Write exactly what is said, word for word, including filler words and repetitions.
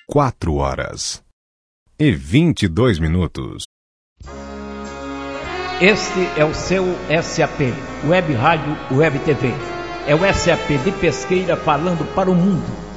quatro horas e vinte e dois minutos. Este é o seu S A P, Web Rádio Web T V. É o S A P de Pesqueira falando para o mundo.